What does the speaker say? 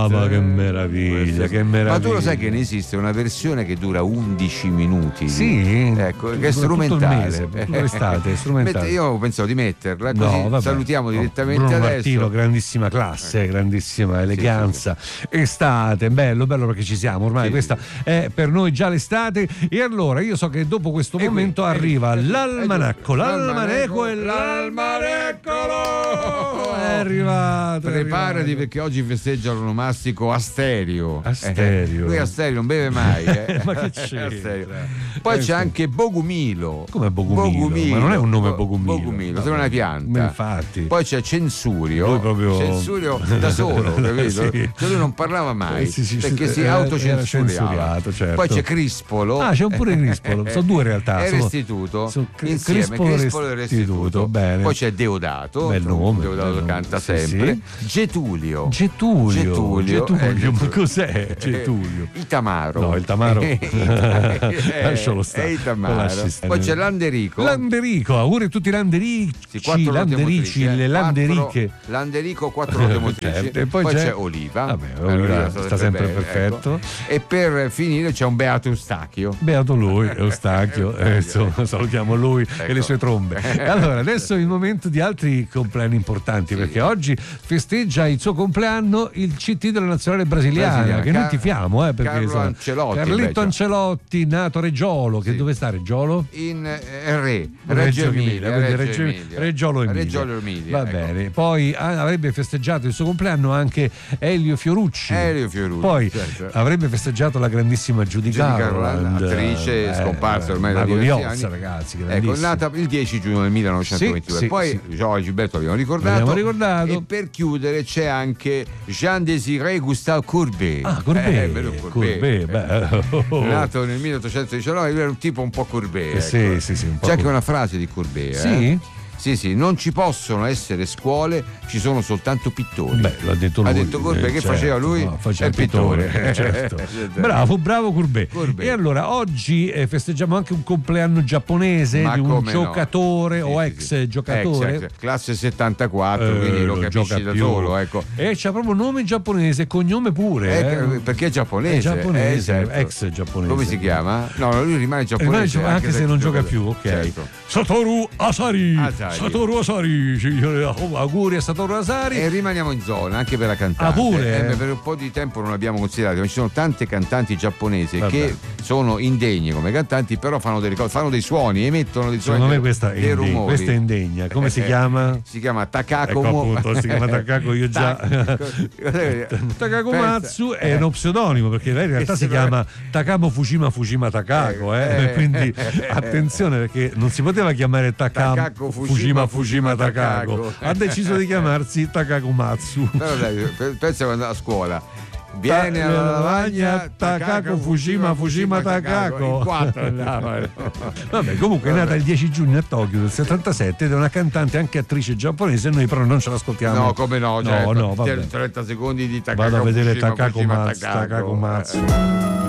Ma che meraviglia, che meraviglia. Ma tu lo sai che ne esiste una versione che dura 11 minuti? Sì, ecco, che è strumentale. Tutto l'estate, è strumentale. Io pensavo di metterla, così salutiamo direttamente Bruno adesso. Martino, grandissima classe, grandissima eleganza. Estate, bello perché ci siamo ormai. Questa è per noi già l'estate. E allora io so che dopo questo momento arriva l'almanacco, l'almaneccolo è arrivato. Preparati perché oggi festeggia l'onomastico Asterio. Lui Asterio non beve mai. Ma che c'è? Poi c'è anche Bogumilo. Come Bogumilo? Ma non è un nome Bogumilo. Se non è una pianta. Infatti. Poi c'è Censurio. Lui proprio... Censurio da solo, capito? Sì. Cioè lui non parlava mai perché si autocensuriava. Certo. Poi c'è Crispolo. C'è pure Crispolo. Sono due in realtà. È Restituto. Crispolo e Restituto. Bene. Poi c'è Deodato. Bel nome. Deodato canta sempre. Getulio. Ma cos'è Getulio? Il Tamaro. No, il Tamaro. Lascialo stare. È il Tamaro. Poi c'è Landerico. Auguri a tutti i Landerici, le Landeriche. Landerico, 4 note motrici. E poi c'è Oliva. Vabbè, Oliva sta sempre bene, perfetto. Ecco. E per finire c'è un Beato Eustachio. Beato lui, Eustachio. Salutiamo lui e le sue trombe. Allora, adesso è il momento di altri compleanni importanti, perché oggi festeggia il suo compleanno il CT della nazionale brasiliana, che noi tifiamo, perché Carlo Ancelotti, Carletto Ancelotti, nato a Reggiolo, che dove sta Reggiolo? In Reggio Emilia, Reggiolo Emilia. Va bene. Poi avrebbe festeggiato il suo compleanno anche Elio Fiorucci. Poi avrebbe festeggiato la grandissima Judy Garland, attrice scomparsa ormai da diversi anni, ragazzi, nata il 10 giugno del 1922. Poi Gioia Gilberto l'abbiamo ricordato. E per chiudere c'è anche Jean-Désiré Gustave Courbet. Courbet. Nato nel 1819, lui era un tipo un po' Courbet. Sì, c'è anche una frase di Courbet. Sì, non ci possono essere scuole, ci sono soltanto pittori. L'ha detto lui. Ha detto Courbet, che faceva lui? Faceva il pittore. Certo. Bravo Courbet. E allora oggi festeggiamo anche un compleanno giapponese di un giocatore o ex giocatore. Classe 74, quindi lo capisci da solo. Ecco. E c'ha proprio nome giapponese, cognome pure. Perché è giapponese. Ex giapponese. Come si chiama? No, lui rimane giapponese. Anche se non gioca più, ok. Certo. Satoru Asari. Auguri a Satoru Asari. E rimaniamo in zona anche per la cantante. Per un po' di tempo non abbiamo considerato, ma ci sono tante cantanti giapponesi che sono indegne come cantanti, però fanno delle cose, fanno dei suoni, emettono dei suoni. Secondo me questa è indegna. Come si chiama? Si chiama Takako. Ecco, appunto, si chiama Takako, io già. Takako Matsu è uno pseudonimo, perché lei in realtà si chiama Takamo Fushima Takako, quindi attenzione, perché non si poteva chiamare Takako Fushima Takako. Ha deciso di chiamarsi Takako Matsu. Però dai, pensa quando a scuola viene alla lavagna Takako Fushima Takako. In 4 andava. Vabbè, comunque è nata il 10 giugno a Tokyo del 77 ed è una cantante anche attrice giapponese. Noi però non ce l'ascoltiamo. No, come no? No, vabbè. 30 secondi di Takako. Vado a vedere Takako Matsu.